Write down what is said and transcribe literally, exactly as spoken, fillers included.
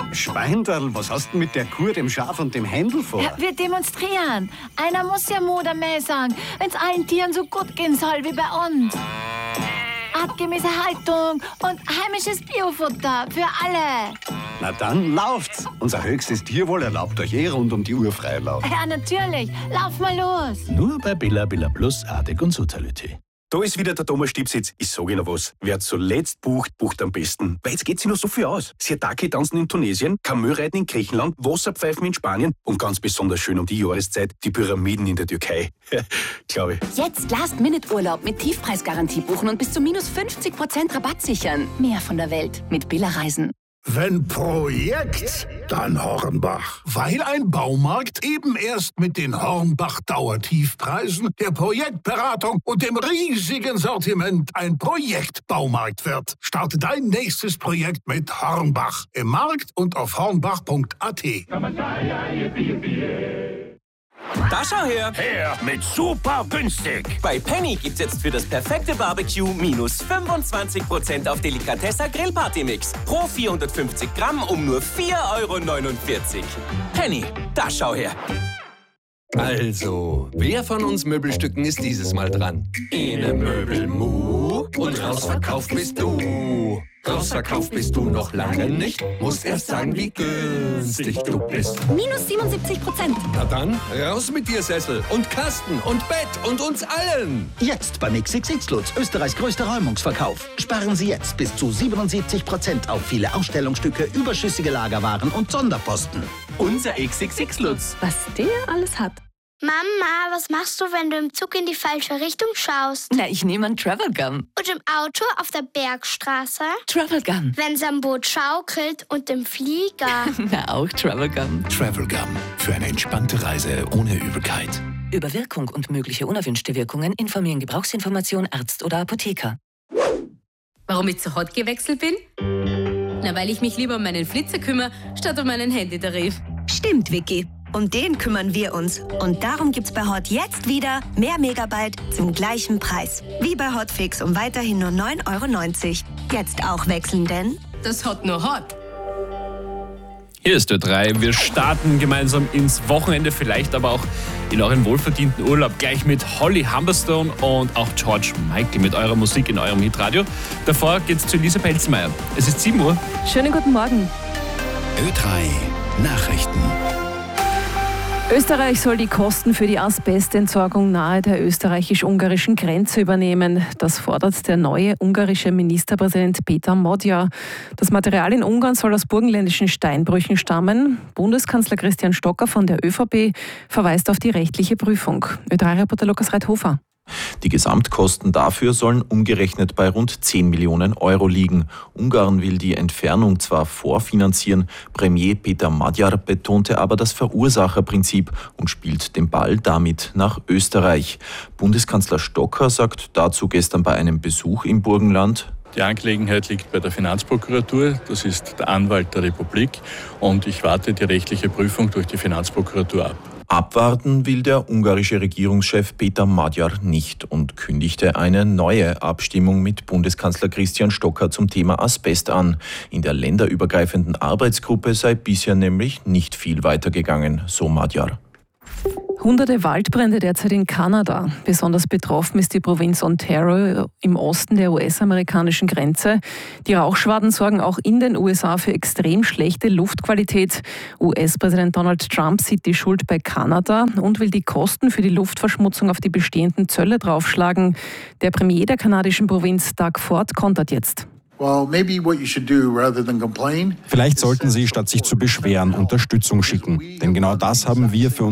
Schweinderl, was hast du mit der Kuh, dem Schaf und dem Händel vor? Ja, wir demonstrieren. Einer muss ja Mutter mehr sagen, wenn es allen Tieren so gut gehen soll wie bei uns. Artgemäße Haltung und heimisches Biofutter für alle. Na dann lauft's. Unser höchstes Tierwohl erlaubt euch eh rund um die Uhr Freilauf. Ja, natürlich. Lauf mal los. Nur bei Billa Billa Plus, Artig und Soziality. Da ist wieder der Thomas Stipsitz. Ich sage noch was. Wer zuletzt bucht, bucht am besten. Weil jetzt geht sich noch so viel aus. Sirtaki tanzen in Tunesien, Kamelreiten in Griechenland, Wasserpfeifen in Spanien und ganz besonders schön um die Jahreszeit die Pyramiden in der Türkei. Glaube ich. Jetzt Last-Minute-Urlaub mit Tiefpreisgarantie buchen und bis zu minus fünfzig Prozent Rabatt sichern. Mehr von der Welt mit Billa Reisen. Wenn Projekt, dann Hornbach. Weil ein Baumarkt eben erst mit den Hornbach-Dauertiefpreisen, der Projektberatung und dem riesigen Sortiment ein Projektbaumarkt wird. Starte dein nächstes Projekt mit Hornbach. Im Markt und auf hornbach punkt a t. Da schau her! Her mit super günstig! Bei Penny gibt's jetzt für das perfekte Barbecue minus fünfundzwanzig Prozent auf Delicatessa Grillparty-Mix. Pro vierhundertfünfzig Gramm um nur vier Euro neunundvierzig. Penny, da schau her! Also, wer von uns Möbelstücken ist dieses Mal dran? Ene Möbelmu und rausverkauft bist du. Rausverkauft bist du noch lange nicht. Musst erst sagen, wie günstig du bist. Minus siebenundsiebzig Prozent. Na dann, raus mit dir, Sessel und Kasten und Bett und uns allen. Jetzt beim X X X Lutz, Österreichs größter Räumungsverkauf. Sparen Sie jetzt bis zu siebenundsiebzig Prozent auf viele Ausstellungsstücke, überschüssige Lagerwaren und Sonderposten. Unser X X X Lutz. Was der alles hat. Mama, was machst du, wenn du im Zug in die falsche Richtung schaust? Na, ich nehme einen Travel Gun. Und im Auto auf der Bergstraße? Travel Gun. Wenn's am Boot schaukelt und im Flieger? Na, auch Travel Gun. Travel Gum. Für eine entspannte Reise ohne Übelkeit. Über Wirkung und mögliche unerwünschte Wirkungen informieren Gebrauchsinformation Arzt oder Apotheker. Warum ich zu Hot gewechselt bin? Na, weil ich mich lieber um meinen Flitzer kümmere, statt um meinen Handytarif. Stimmt, Vicky. Um den kümmern wir uns. Und darum gibt's bei Hot jetzt wieder mehr Megabyte zum gleichen Preis. Wie bei Hotfix um weiterhin nur neun Euro neunzig. Jetzt auch wechseln, denn das Hot nur Hot. Hier ist Ö drei. Wir starten gemeinsam ins Wochenende, vielleicht aber auch in euren wohlverdienten Urlaub gleich mit Holly Humberstone und auch George Michael mit eurer Musik in eurem Hitradio. Davor geht's zu Lisa Pelzmeier. Es ist sieben Uhr. Schönen guten Morgen. Ö drei Nachrichten. Österreich soll die Kosten für die Asbestentsorgung nahe der österreichisch-ungarischen Grenze übernehmen. Das fordert der neue ungarische Ministerpräsident Peter Magyar. Das Material in Ungarn soll aus burgenländischen Steinbrüchen stammen. Bundeskanzler Christian Stocker von der ÖVP verweist auf die rechtliche Prüfung. Ö drei Reporter Lukas Reithofer. Die Gesamtkosten dafür sollen umgerechnet bei rund zehn Millionen Euro liegen. Ungarn will die Entfernung zwar vorfinanzieren, Premier Peter Magyar betonte aber das Verursacherprinzip und spielt den Ball damit nach Österreich. Bundeskanzler Stocker sagt dazu gestern bei einem Besuch im Burgenland: Die Angelegenheit liegt bei der Finanzprokuratur, das ist der Anwalt der Republik, und ich warte die rechtliche Prüfung durch die Finanzprokuratur ab. Abwarten will der ungarische Regierungschef Peter Magyar nicht und kündigte eine neue Abstimmung mit Bundeskanzler Christian Stocker zum Thema Asbest an. In der länderübergreifenden Arbeitsgruppe sei bisher nämlich nicht viel weitergegangen, so Magyar. Hunderte Waldbrände derzeit in Kanada. Besonders betroffen ist die Provinz Ontario im Osten der U S-amerikanischen Grenze. Die Rauchschwaden sorgen auch in den U S A für extrem schlechte Luftqualität. U S-Präsident Donald Trump sieht die Schuld bei Kanada und will die Kosten für die Luftverschmutzung auf die bestehenden Zölle draufschlagen. Der Premier der kanadischen Provinz Doug Ford kontert jetzt. Vielleicht sollten Sie, statt sich zu beschweren, Unterstützung schicken. Denn genau das haben wir für